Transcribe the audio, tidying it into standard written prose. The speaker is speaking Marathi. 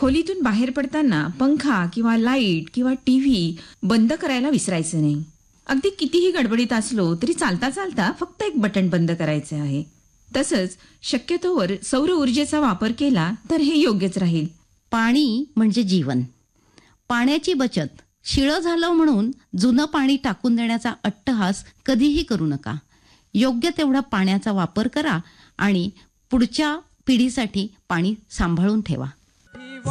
खोलीतून बाहेर पडताना पंखा किंवा लाईट किंवा टीव्ही बंद करायला विसरायचं नाही. अगदी कितीही गडबडीत असलो तरी चालता चालता फक्त एक बटन बंद करायचे आहे. तसंच शक्यतोवर सौर ऊर्जेचा वापर केला तर हे योग्यच राहील. पाणी म्हणजे जीवन. पाण्याची बचत. शिळं झालं म्हणून जुनं पाणी टाकून देण्याचा अट्टहास कधीही करू नका. योग्य तेवढा पाण्याचा वापर करा आणि पुढच्या पिढीसाठी पाणी सांभाळून ठेवा.